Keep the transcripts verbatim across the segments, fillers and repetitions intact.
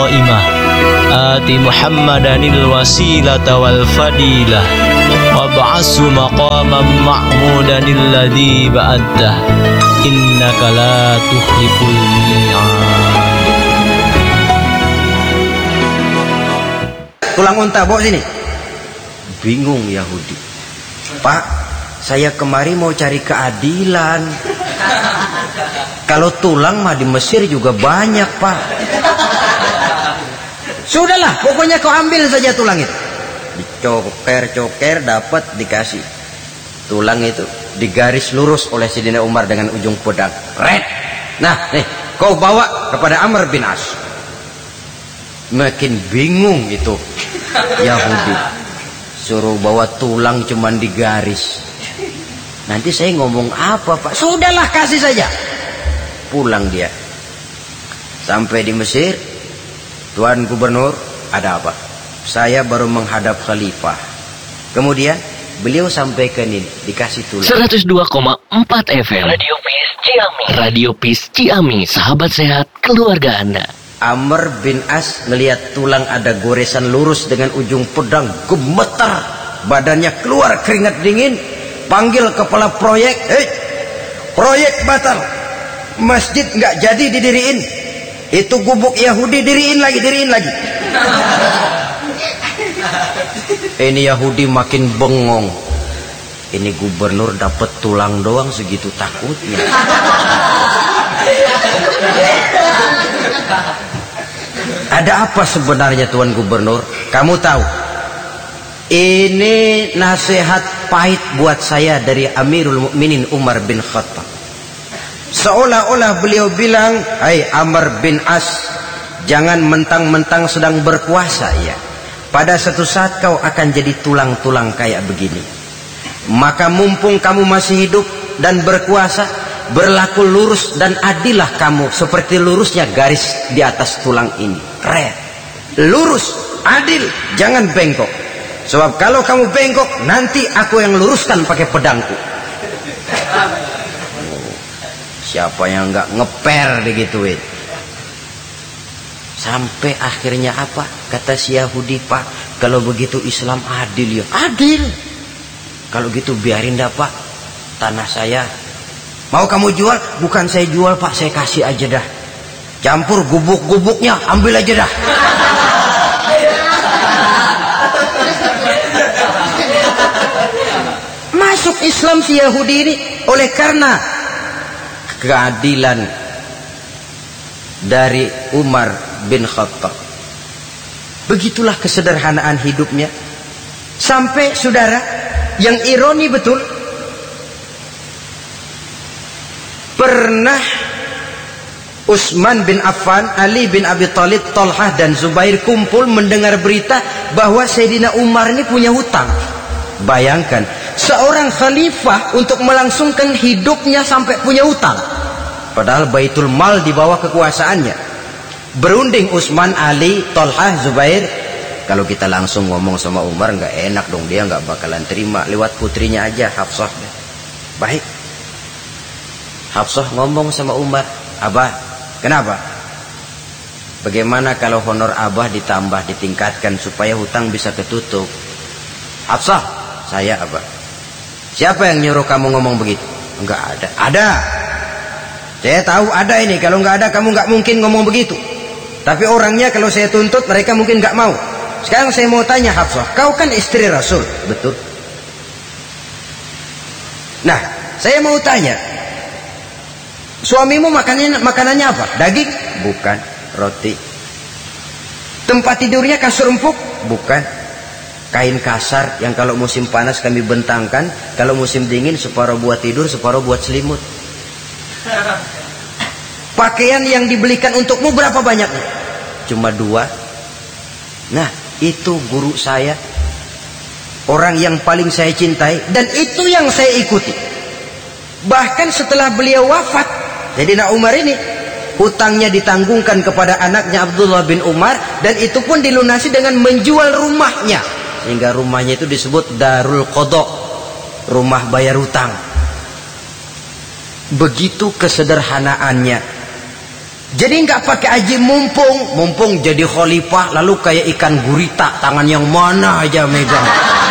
imah ati Muhammadanil wasilata wal fadilah wab'asu maqaman ma'mudanil ladzi ba'addah innaka la tukhliful mi'ad. Tulang unta bawa sini. Bingung Yahudi. Pak, saya kemari mau cari keadilan. Kalau tulang mah di Mesir juga banyak, Pak. Sudahlah, pokoknya kau ambil saja tulang itu. Dicoker-coker dapat dikasih. Tulang itu digaris lurus oleh Sayyidina Umar dengan ujung pedang. Red. Nah, nih, kau bawa kepada Amr bin As. Makin bingung itu Yahudi. Suruh bawa tulang cuman digaris. Nanti saya ngomong apa, Pak? Sudahlah, kasih saja. Pulang dia. Sampai di Mesir, Tuan Gubernur, ada apa? Saya baru menghadap khalifah. Kemudian beliau sampaikan ini, dikasih tulang. seratus dua koma empat F M Radio Peace Ciami. Radio Peace Ciami, sahabat sehat keluarga Anda. Amr bin As melihat tulang ada goresan lurus dengan ujung pedang, gemetar, badannya keluar keringat dingin, panggil kepala proyek, "Hei, proyek batal, masjid nggak jadi didiriin, itu gubuk Yahudi diriin lagi, diriin lagi." Ini Yahudi makin bengong. Ini gubernur dapat tulang doang segitu takutnya. Ada apa sebenarnya Tuan Gubernur? Kamu tahu, ini nasihat pahit buat saya dari Amirul Mukminin Umar bin Khattab. Seolah-olah beliau bilang, "Hai Amr bin As, jangan mentang-mentang sedang berkuasa ya. Pada satu saat kau akan jadi tulang-tulang kayak begini. Maka mumpung kamu masih hidup dan berkuasa, berlaku lurus dan adillah kamu seperti lurusnya garis di atas tulang ini. Red. Lurus, adil, jangan bengkok. Sebab kalau kamu bengkok, nanti aku yang luruskan pakai pedangku." Siapa yang nggak ngeper digituin? Sampai akhirnya apa? Kata si Yahudi, "Pak, kalau begitu Islam adil ya." Adil. Kalau gitu biarin dah, Pak. Tanah saya mau kamu jual? Bukan saya jual, Pak, saya kasih aja dah. Campur gubuk-gubuknya, ambil aja dah. Masuk Islam si Yahudi ini oleh karena keadilan dari Umar bin Khattab. Begitulah kesederhanaan hidupnya. Sampai saudara, yang ironi betul, pernah Utsman bin Affan, Ali bin Abi Thalib, Thalhah dan Zubair kumpul mendengar berita bahwa Sayyidina Umar ini punya hutang. Bayangkan, seorang khalifah untuk melangsungkan hidupnya sampai punya hutang. Padahal Baitul Mal di bawah kekuasaannya. Berunding Utsman, Ali, Thalhah, Zubair. Kalau kita langsung ngomong sama Umar nggak enak dong, dia nggak bakalan terima. Lewat putrinya aja, Hafsah. Baik. Hafsah ngomong sama Umar, "Abah, kenapa? Bagaimana kalau honor Abah ditambah, ditingkatkan supaya hutang bisa ketutup?" "Hafsah, saya Abah." "Siapa yang nyuruh kamu ngomong begitu?" "Enggak ada." "Ada. Saya tahu ada ini. Kalau enggak ada kamu enggak mungkin ngomong begitu. Tapi orangnya kalau saya tuntut mereka mungkin enggak mau. Sekarang saya mau tanya Hafsah, kau kan istri Rasul?" "Betul." "Nah, saya mau tanya, suamimu makanannya, makanannya apa? Daging?" "Bukan." "Roti." "Tempat tidurnya kasur empuk?" "Bukan." "Kain kasar yang kalau musim panas kami bentangkan, kalau musim dingin separuh buat tidur, separuh buat selimut." "Pakaian yang dibelikan untukmu berapa banyaknya?" "Cuma dua." Nah, itu guru saya, orang yang paling saya cintai, dan itu yang saya ikuti. Bahkan setelah beliau wafat, Sayyidina Umar ini hutangnya ditanggungkan kepada anaknya Abdullah bin Umar, dan itu pun dilunasi dengan menjual rumahnya, sehingga rumahnya itu disebut Darul Qadha, rumah bayar hutang. Begitu kesederhanaannya. Jadi nggak pakai aji mumpung, mumpung jadi khalifah lalu kayak ikan gurita, tangan yang mana aja megang.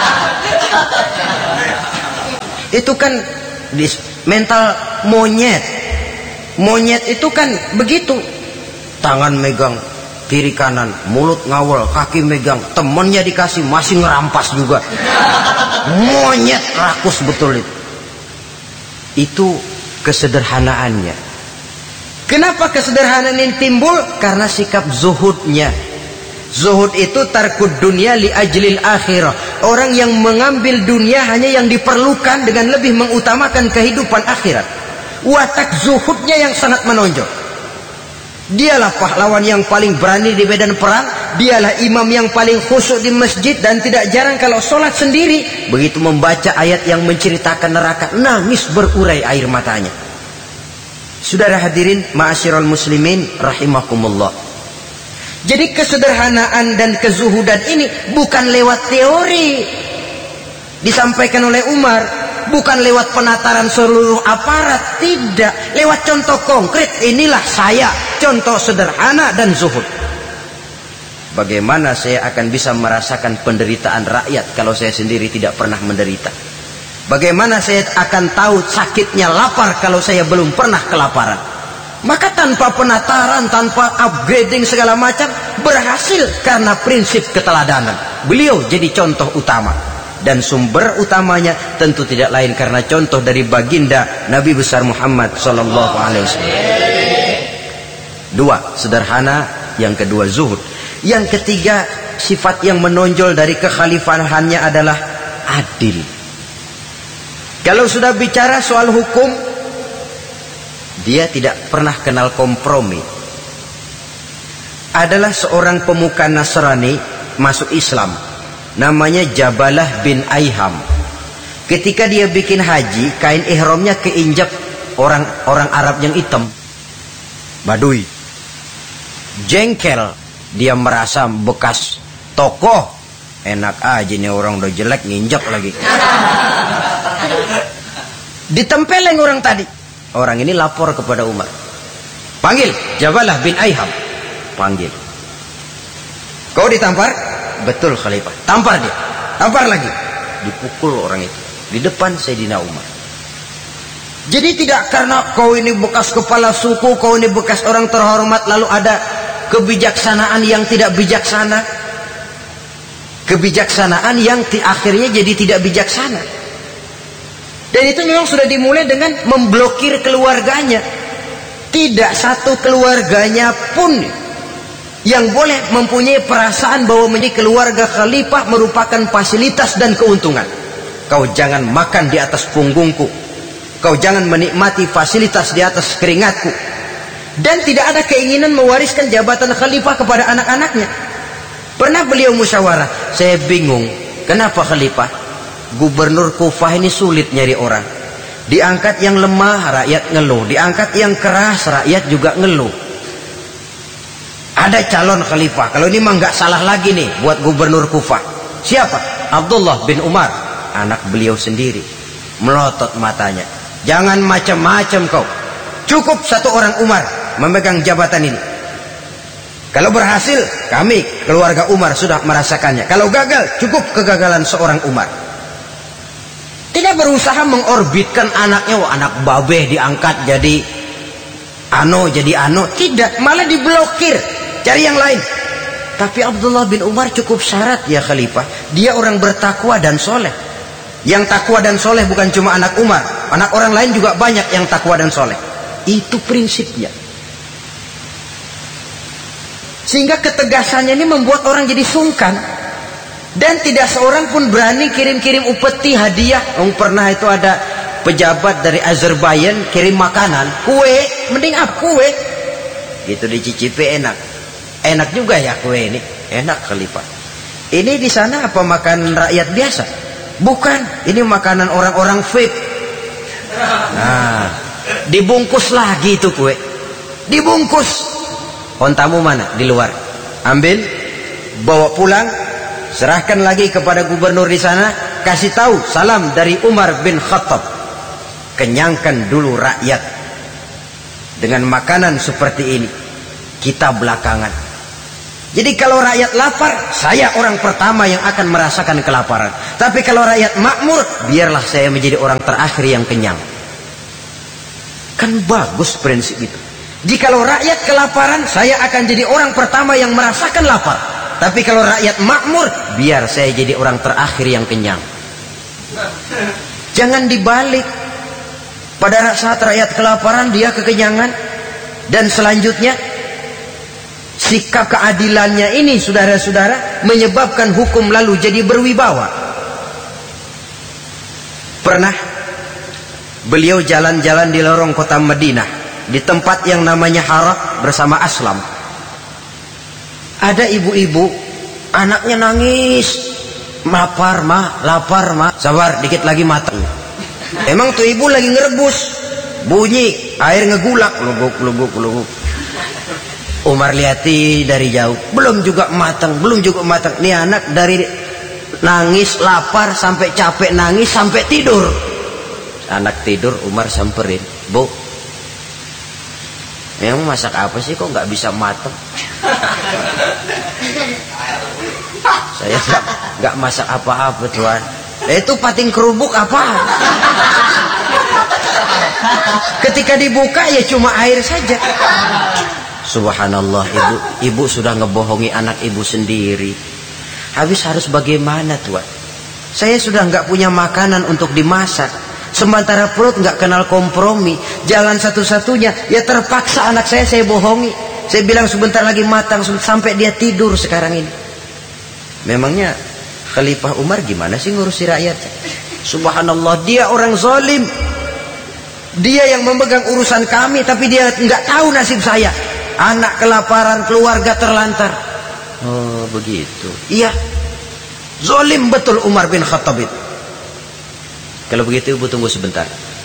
Itu kan mental monyet. Monyet itu kan begitu, tangan megang kiri kanan, mulut ngawal, kaki megang, temennya dikasih masih ngerampas juga. Monyet rakus betul itu. Itu kesederhanaannya. Kenapa kesederhanaan ini timbul? Karena sikap zuhudnya. Zuhud itu tarkud dunia li ajlil akhirah. Orang yang mengambil dunia hanya yang diperlukan dengan lebih mengutamakan kehidupan akhirat. Watak zuhudnya yang sangat menonjol. Dialah pahlawan yang paling berani di medan perang. Dialah imam yang paling khusyuk di masjid. Dan tidak jarang kalau sholat sendiri, begitu membaca ayat yang menceritakan neraka, nangis berurai air matanya. Saudara hadirin ma'asyiral muslimin rahimakumullah. Jadi kesederhanaan dan kezuhudan ini bukan lewat teori disampaikan oleh Umar, bukan lewat penataran seluruh aparat, tidak, lewat contoh konkret. Inilah saya, contoh sederhana dan zuhud. Bagaimana saya akan bisa merasakan penderitaan rakyat kalau saya sendiri tidak pernah menderita? Bagaimana saya akan tahu sakitnya lapar kalau saya belum pernah kelaparan? Maka tanpa penataran, tanpa upgrading segala macam, berhasil karena prinsip keteladanan. Beliau jadi contoh utama. Dan sumber utamanya tentu tidak lain karena contoh dari baginda Nabi besar Muhammad sallallahu alaihi wasallam. Dua, sederhana. Yang kedua, zuhud. Yang ketiga, sifat yang menonjol dari kekhalifahannya adalah adil. Kalau sudah bicara soal hukum, dia tidak pernah kenal kompromi. Adalah seorang pemuka Nasrani masuk Islam, namanya Jabalah bin Aiham. Ketika dia bikin haji, kain ihramnya keinjak orang-orang Arab yang hitam, Badui. Jengkel, dia merasa bekas tokoh, enak aja nih orang udah jelek nginjak lagi. Ditempeleng orang tadi. Orang ini lapor kepada Umar. Panggil Jabalah bin Aiham. Panggil. Kau ditampar? Betul Khalifah. Tampar dia. Tampar lagi. Dipukul orang itu di depan Sayyidina Umar. Jadi tidak karena kau ini bekas kepala suku, kau ini bekas orang terhormat, lalu ada kebijaksanaan yang tidak bijaksana. Kebijaksanaan yang akhirnya jadi tidak bijaksana. Dan itu memang sudah dimulai dengan memblokir keluarganya. Tidak satu keluarganya pun yang boleh mempunyai perasaan bahwa menjadi keluarga khalifah merupakan fasilitas dan keuntungan. Kau jangan makan di atas punggungku. Kau jangan menikmati fasilitas di atas keringatku. Dan tidak ada keinginan mewariskan jabatan khalifah kepada anak-anaknya. Pernah beliau musyawarah, saya bingung, kenapa khalifah? Gubernur Kufah ini sulit nyari orang. Diangkat yang lemah, rakyat ngeluh. Diangkat yang keras, rakyat juga ngeluh. Ada calon khalifah. Kalau ini mah nggak salah lagi nih buat gubernur Kufah. Siapa? Abdullah bin Umar, anak beliau sendiri. Melotot matanya. Jangan macam-macam kau. Cukup satu orang Umar memegang jabatan ini. Kalau berhasil, kami keluarga Umar sudah merasakannya. Kalau gagal, cukup kegagalan seorang Umar. Tidak berusaha mengorbitkan anaknya, wah anak babeh diangkat jadi ano, jadi ano. Tidak, malah diblokir, cari yang lain. Tapi Abdullah bin Umar cukup syarat ya khalifah. Dia orang bertakwa dan soleh. Yang takwa dan soleh bukan cuma anak Umar, anak orang lain juga banyak yang takwa dan soleh. Itu prinsipnya. Sehingga ketegasannya ini membuat orang jadi sungkan. Dan tidak seorang pun berani kirim-kirim upeti hadiah. Oh, pernah itu ada pejabat dari Azerbaijan kirim makanan, kue, mending apa kue? Gitu dicicipi enak. Enak juga ya kue ini. Enak khalifah. Ini di sana apa makan rakyat biasa? Bukan, ini makanan orang-orang V I P. Nah, dibungkus lagi itu kue. Dibungkus. Ontamu mana? Di luar. Ambil, bawa pulang. Serahkan lagi kepada gubernur di sana, kasih tahu salam dari Umar bin Khattab. Kenyangkan dulu rakyat dengan makanan seperti ini. kita belakangan. Jadi kalau rakyat lapar, saya orang pertama yang akan merasakan kelaparan. Tapi kalau rakyat makmur, biarlah saya menjadi orang terakhir yang kenyang. Kan bagus prinsip itu. Jikalau rakyat kelaparan, saya akan jadi orang pertama yang merasakan lapar. Tapi kalau rakyat makmur, biar saya jadi orang terakhir yang kenyang. Jangan dibalik. Pada saat rakyat kelaparan, dia kekenyangan. Dan selanjutnya, sikap keadilannya ini, saudara-saudara, menyebabkan hukum lalu jadi berwibawa. Pernah beliau jalan-jalan di lorong kota Madinah, di tempat yang namanya Harah bersama Aslam. Ada ibu-ibu, anaknya nangis, lapar ma, lapar ma, sabar dikit lagi matang. Emang tuh ibu lagi ngerebus, bunyi air ngegulak, lubuk lubuk lubuk. Umar lihati dari jauh, belum juga matang, belum juga matang. Nih anak dari nangis lapar sampai capek nangis sampai tidur. Anak tidur, Umar samperin, Bu, memang masak apa sih kok nggak bisa matang? Saya nggak masak apa-apa tuan. Itu pating kerubuk apa? Ketika dibuka ya cuma air saja. Subhanallah, ibu, ibu sudah ngebohongi anak ibu sendiri. Habis harus bagaimana tuan? Saya sudah nggak punya makanan untuk dimasak. Sementara perut nggak kenal kompromi. Jalan satu-satunya ya terpaksa anak saya saya bohongi. Saya bilang sebentar lagi matang sampai dia tidur sekarang ini. Memangnya Khalifah Umar gimana sih ngurusi rakyat? Subhanallah, dia orang zalim. Dia yang memegang urusan kami, tapi dia nggak tahu nasib saya. Anak kelaparan, keluarga terlantar. Oh begitu. Iya, zalim betul Umar bin Khattab itu. Kalau begitu ibu tunggu sebentar.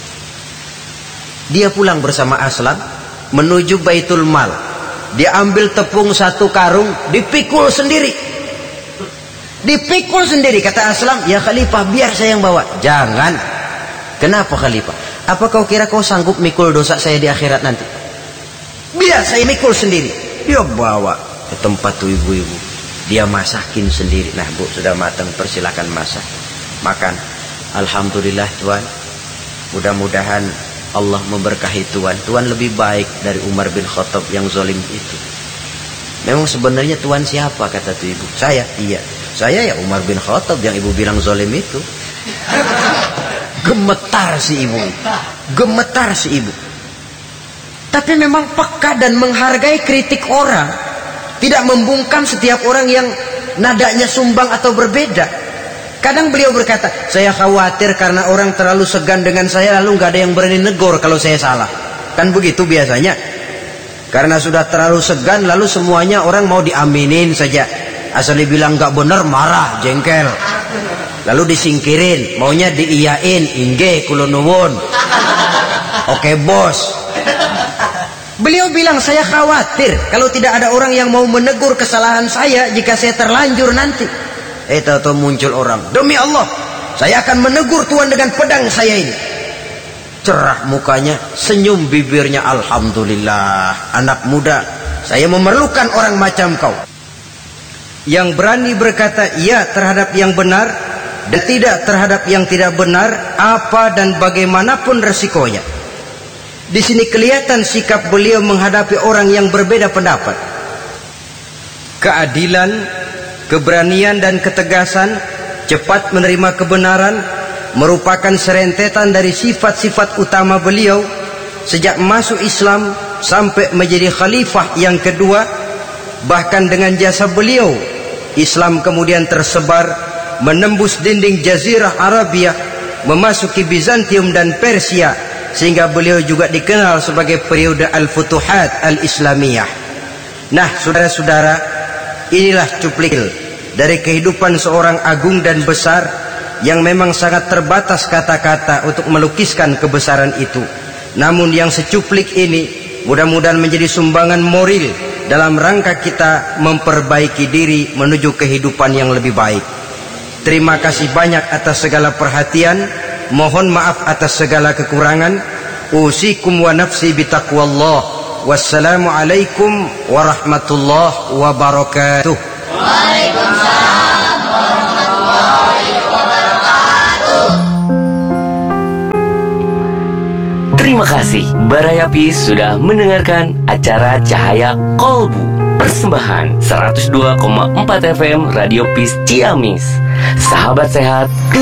Dia pulang bersama Aslam menuju Baitul Mal. Dia ambil tepung satu karung, dipikul sendiri. Dipikul sendiri, kata Aslam, ya Khalifah biar saya yang bawa. Jangan. Kenapa Khalifah? Apa kau kira kau sanggup mikul dosa saya di akhirat nanti? Biar saya mikul sendiri. Dia bawa ke tempat tuh ibu-ibu. Dia masakin sendiri. Nah bu, sudah matang, persilakan masak. Makan. Alhamdulillah tuan. Mudah-mudahan Allah memberkahi tuan. Tuan lebih baik dari Umar bin Khattab yang zalim itu. Memang sebenarnya tuan siapa, kata tuh ibu? Saya. Iya, saya ya Umar bin Khattab yang ibu bilang zalim itu. Gemetar si ibu. Gemetar si ibu. Tapi memang peka dan menghargai kritik orang. Tidak membungkam setiap orang yang nadanya sumbang atau berbeda. Kadang beliau berkata, saya khawatir karena orang terlalu segan dengan saya, lalu nggak ada yang berani negor kalau saya salah. Kan begitu biasanya. Karena sudah terlalu segan, lalu semuanya orang mau diaminin saja. Asal dibilang nggak benar, marah, jengkel. Lalu disingkirin, maunya diiyain, inge, kulonuwun. Oke bos. Beliau bilang, saya khawatir kalau tidak ada orang yang mau menegur kesalahan saya jika saya terlanjur nanti. Eh tahu-tahu muncul orang, demi Allah saya akan menegur tuan dengan pedang saya ini. Cerah mukanya, senyum bibirnya, alhamdulillah anak muda, saya memerlukan orang macam kau yang berani berkata iya terhadap yang benar dan tidak terhadap yang tidak benar, apa dan bagaimanapun resikonya. Di sini kelihatan sikap beliau menghadapi orang yang berbeda pendapat. Keadilan, keberanian dan ketegasan, cepat menerima kebenaran merupakan serentetan dari sifat-sifat utama beliau sejak masuk Islam sampai menjadi khalifah yang kedua. Bahkan dengan jasa beliau, Islam kemudian tersebar menembus dinding Jazirah Arabia, memasuki Bizantium dan Persia, sehingga beliau juga dikenal sebagai periode Al-Futuhat Al-Islamiyah. Nah saudara-saudara, inilah cuplikan dari kehidupan seorang agung dan besar yang memang sangat terbatas kata-kata untuk melukiskan kebesaran itu. Namun yang secuplik ini mudah-mudahan menjadi sumbangan moral dalam rangka kita memperbaiki diri menuju kehidupan yang lebih baik. Terima kasih banyak atas segala perhatian. Mohon maaf atas segala kekurangan. Usikum wa nafsi bitaqwallah. Wassalamualaikum warahmatullahi wabarakatuh. Waalaikumsalam warahmatullahi wabarakatuh. Terima kasih Baraya Peace sudah mendengarkan acara Cahaya Kolbu, persembahan seratus dua koma empat F M Radio Peace Ciamis. Sahabat sehat